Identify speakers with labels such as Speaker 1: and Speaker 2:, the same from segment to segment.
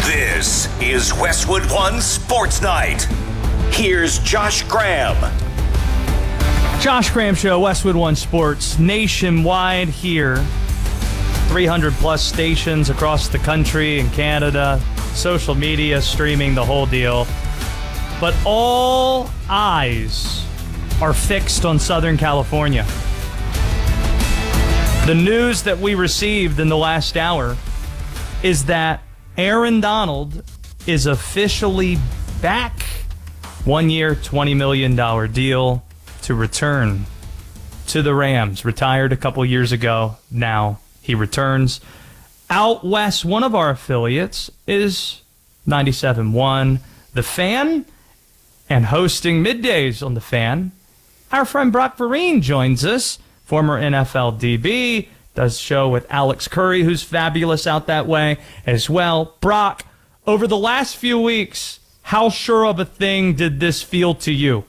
Speaker 1: This is Westwood One Sports Night. Here's Josh Graham.
Speaker 2: Josh Graham Show, Westwood One Sports, nationwide here. 300 plus stations across the country and Canada, social media, streaming, the whole deal. But all eyes are fixed on Southern California. The news that we received in the last hour is that Aaron Donald is officially back. 1 year, $20 million deal to return to the Rams. Retired a couple years ago. Now he returns. Out west, one of our affiliates is 97.1 The Fan, and hosting middays on The Fan, our friend Brock Vereen joins us, former NFL DB, does show with Alex Curry, who's fabulous out that way as well. Brock, over the last few weeks, how sure of a thing did this feel to you?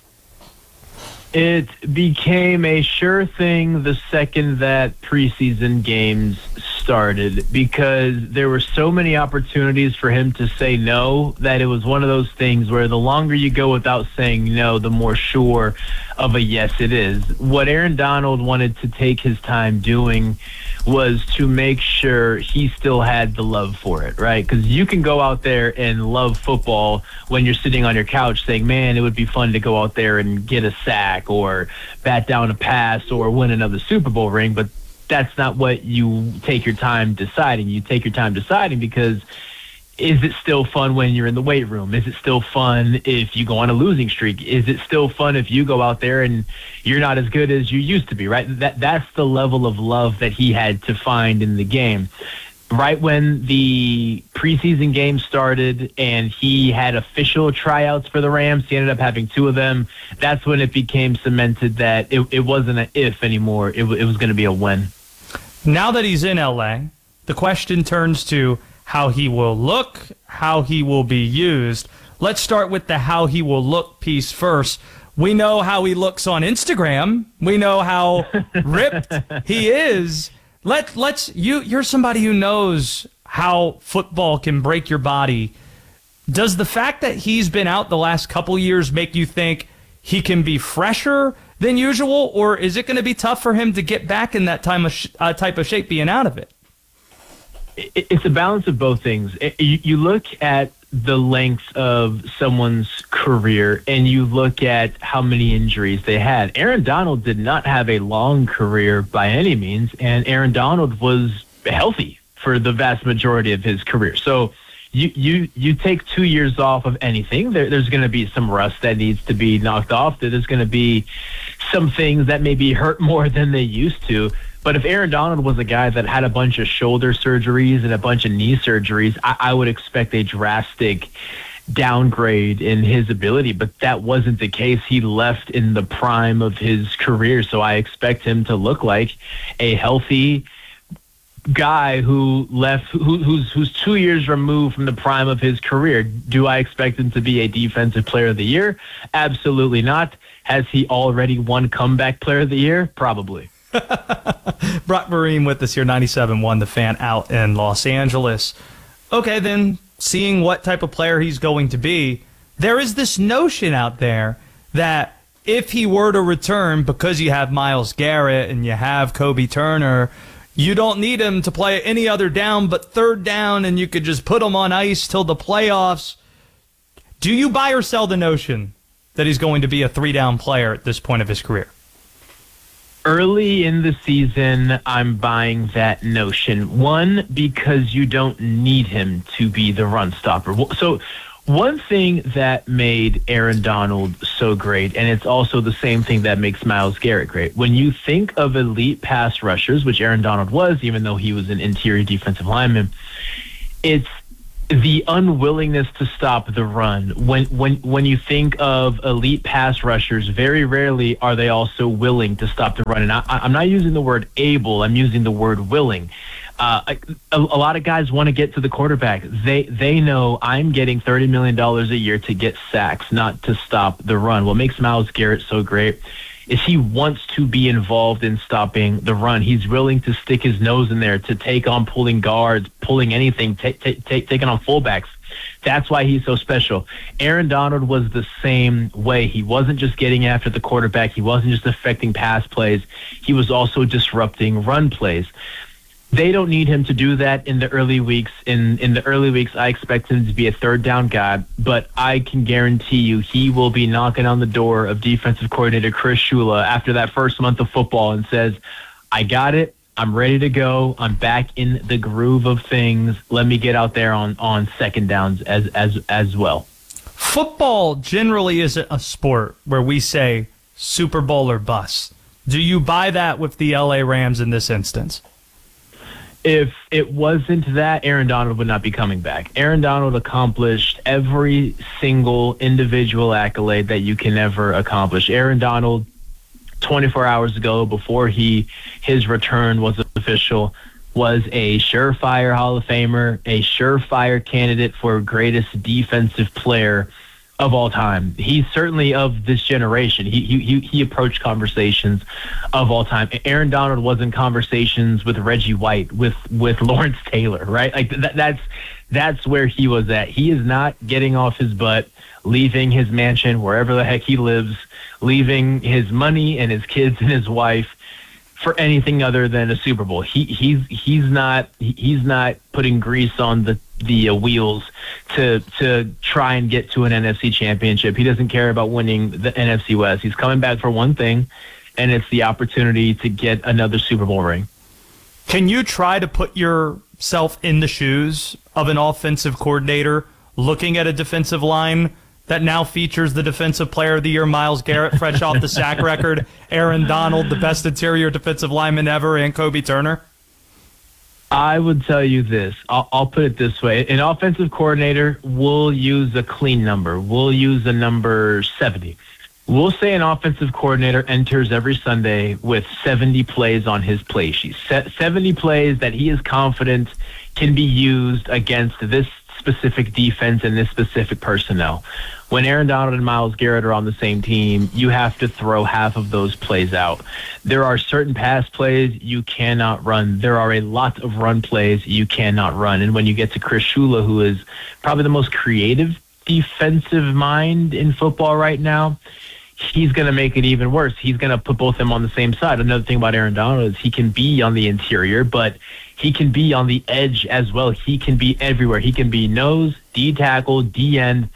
Speaker 3: It became a sure thing the second that preseason games started, because there were so many opportunities for him to say no that it was one of those things where the longer you go without saying no, the more sure of a yes it is. What Aaron Donald wanted to take his time doing was to make sure he still had the love for it, right? Because you can go out there and love football when you're sitting on your couch saying, man, it would be fun to go out there and get a sack or bat down a pass or win another Super Bowl ring, but that's not what you take your time deciding. You take your time deciding because is it still fun when you're in the weight room? Is it still fun if you go on a losing streak? Is it still fun if you go out there and you're not as good as you used to be, right? That's the level of love that he had to find in the game. Right when the preseason game started and he had official tryouts for the Rams, he ended up having 2 of them. That's when it became cemented that it wasn't an if anymore. It was going to be a when.
Speaker 2: Now that he's in L.A., the question turns to how he will look, how he will be used. Let's start with the how he will look piece first. We know how he looks on Instagram. We know how ripped he is. You're somebody who knows how football can break your body. Does the fact that he's been out the last couple years make you think he can be fresher than usual, or is it going to be tough for him to get back in that type of shape being out of it?
Speaker 3: It's a balance of both things. You look at the length of someone's career and you look at how many injuries they had. Aaron Donald did not have a long career by any means, and Aaron Donald was healthy for the vast majority of his career. So you take 2 years off of anything, there's going to be some rust that needs to be knocked off. There's going to be some things that maybe hurt more than they used to. But if Aaron Donald was a guy that had a bunch of shoulder surgeries and a bunch of knee surgeries, I would expect a drastic downgrade in his ability. But that wasn't the case. He left in the prime of his career, so I expect him to look like a healthy guy who left, who's 2 years removed from the prime of his career. Do I expect him to be a defensive player of the year? Absolutely not. Has he already won comeback player of the year? Probably.
Speaker 2: Brock Vereen with us here, 97.1 The Fan out in Los Angeles. Okay, then, seeing what type of player he's going to be, there is this notion out there that if he were to return, because you have Myles Garrett and you have Kobe Turner, you don't need him to play any other down but third down, and you could just put him on ice till the playoffs. Do you buy or sell the notion that he's going to be a 3-down player at this point of his career?
Speaker 3: Early in the season, I'm buying that notion. One, because you don't need him to be the run stopper. So one thing that made Aaron Donald so great, and it's also the same thing that makes Myles Garrett great. When you think of elite pass rushers, which Aaron Donald was, even though he was an interior defensive lineman, it's the unwillingness to stop the run. When you think of elite pass rushers, very rarely are they also willing to stop the run. And I'm not using the word able, I'm using the word willing. A lot of guys want to get to the quarterback. They know I'm getting $30 million a year to get sacks, not to stop the run. What makes Myles Garrett so great is he wants to be involved in stopping the run. He's willing to stick his nose in there to take on pulling guards, pulling anything, taking on fullbacks. That's why he's so special. Aaron Donald was the same way. He wasn't just getting after the quarterback. He wasn't just affecting pass plays. He was also disrupting run plays. They don't need him to do that in the early weeks. In the early weeks, I expect him to be a third down guy, but I can guarantee you he will be knocking on the door of defensive coordinator Chris Shula after that first month of football and says, I got it. I'm ready to go. I'm back in the groove of things. Let me get out there on second downs as well.
Speaker 2: Football generally isn't a sport where we say Super Bowl or bust. Do you buy that with the LA Rams in this instance?
Speaker 3: If it wasn't that, Aaron Donald would not be coming back. Aaron Donald accomplished every single individual accolade that you can ever accomplish. Aaron Donald, 24 hours ago, before his return was official, was a surefire Hall of Famer, a surefire candidate for greatest defensive player of all time. He's certainly of this generation. He approached conversations of all time. Aaron Donald was in conversations with Reggie White, with Lawrence Taylor, right? Like that's where he was at. He is not getting off his butt, leaving his mansion wherever the heck he lives, leaving his money and his kids and his wife for anything other than a Super Bowl. He's not putting grease on the wheels to try and get to an NFC championship. He doesn't care about winning the NFC West. He's coming back for one thing, and it's the opportunity to get another Super Bowl ring.
Speaker 2: Can you try to put yourself in the shoes of an offensive coordinator looking at a defensive line that now features the Defensive Player of the Year, Myles Garrett, fresh off the sack record, Aaron Donald, the best interior defensive lineman ever, and Kobe Turner?
Speaker 3: I would tell you this. I'll put it this way. An offensive coordinator will use a clean number. We'll use a number 70. We'll say an offensive coordinator enters every Sunday with 70 plays on his play sheet. 70 plays that he is confident can be used against this specific defense and this specific personnel. When Aaron Donald and Myles Garrett are on the same team, you have to throw half of those plays out. There are certain pass plays you cannot run. There are a lot of run plays you cannot run. And when you get to Chris Shula, who is probably the most creative defensive mind in football right now, he's going to make it even worse. He's going to put both of them on the same side. Another thing about Aaron Donald is he can be on the interior, but he can be on the edge as well. He can be everywhere. He can be nose, D tackle, D end,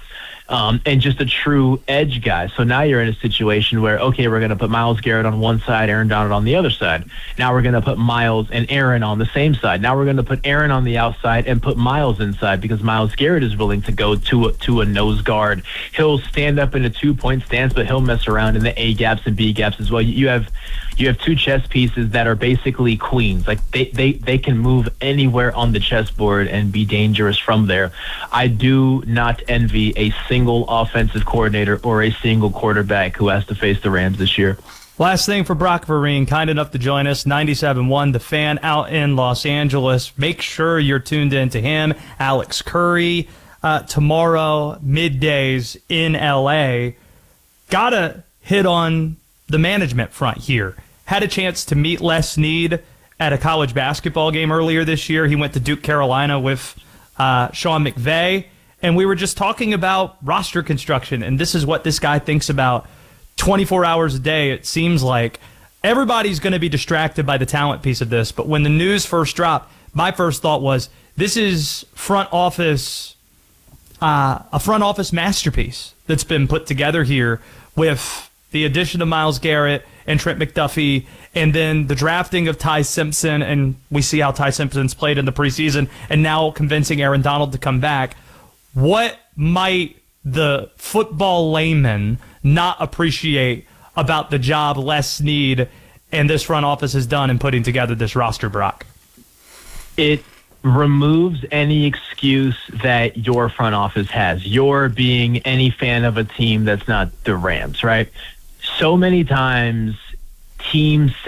Speaker 3: and just a true edge guy. So now you're in a situation where, okay, we're going to put Myles Garrett on one side, Aaron Donald on the other side. Now we're going to put Myles and Aaron on the same side. Now we're going to put Aaron on the outside and put Myles inside because Myles Garrett is willing to go to a nose guard. He'll stand up in a 2-point stance, but he'll mess around in the A gaps and B gaps as well. You have two chess pieces that are basically queens. Like they can move anywhere on the chessboard and be dangerous from there. I do not envy a single offensive coordinator or a single quarterback who has to face the Rams this year.
Speaker 2: Last thing for Brock Vereen, kind enough to join us, 97.1, The Fan out in Los Angeles. Make sure you're tuned in to him, Alex Curry, tomorrow, middays in L.A. Gotta hit on the management front here. Had a chance to meet Les Snead at a college basketball game earlier this year. He went to Duke, Carolina with Sean McVay, and we were just talking about roster construction, and this is what this guy thinks about 24 hours a day. It seems like everybody's going to be distracted by the talent piece of this, but when the news first dropped, my first thought was, this is a front office masterpiece that's been put together here with the addition of Myles Garrett and Trent McDuffie, and then the drafting of Ty Simpson, and we see how Ty Simpson's played in the preseason, and now convincing Aaron Donald to come back. What might the football layman not appreciate about the job Les Snead and this front office has done in putting together this roster, Brock?
Speaker 3: It removes any excuse that your front office has. You're being any fan of a team that's not the Rams, right? So many times teams